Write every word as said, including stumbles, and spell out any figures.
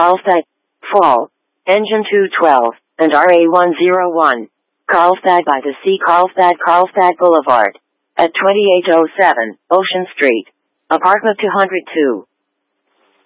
Carlsbad, Fall, Engine two twelve, and R A one oh one. Carlsbad by the Sea, Carlsbad, Carlsbad Boulevard. At twenty-eight oh seven, Ocean Street. Apartment two oh two.